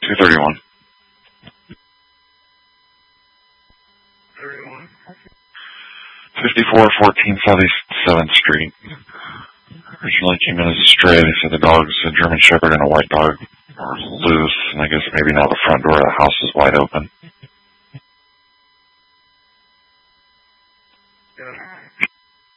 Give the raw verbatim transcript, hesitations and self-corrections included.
two thirty-one. fifty-four fourteen Southeast seventh Street. Originally came in as a stray. They said the dog's a German Shepherd and a white dog are loose, and I guess maybe now the front door of the house is wide open.